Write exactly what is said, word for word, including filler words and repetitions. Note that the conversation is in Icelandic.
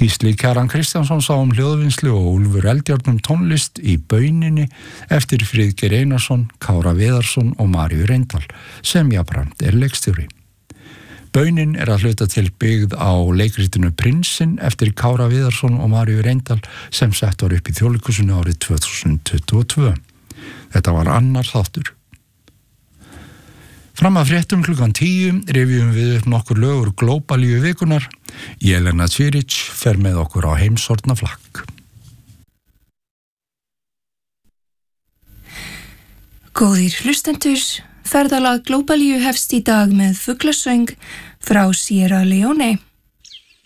Gísli Kjaran Kristjánsson sá um hljóðvinnslu og Úlfur Eldjárn um tónlist í Bauninni eftir Friðgeir Einarsson, Kára Viðarsson og Maríu Reyndal, sem jafnframt er leikstjóri. Baunin er að hluta til byggð á leikritinu Prinsinn eftir Kára Viðarsson og Maríu Reyndal sem sett var upp í Þjóðleikhúsinu árið tvö þúsund tuttugu og tvö. Þetta var annar þáttur. Fram að fréttum klukkan tíu rifjum við upp nokkur lög úr Glóbalíu vikunar. Jelena Cviric fer með okkur á heimshorna flakk. Góðir hlustendur, ferðalag Glóbalíu hefst í dag með fuglasöng frá Sierra Leone.